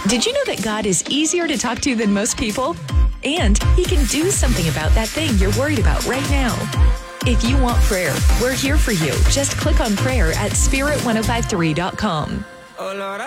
Did you know that God is easier to talk to than most people? And He can do something about that thing you're worried about right now. If you want prayer, we're here for you. Just click on prayer at spirit1053.com. Oh Lord,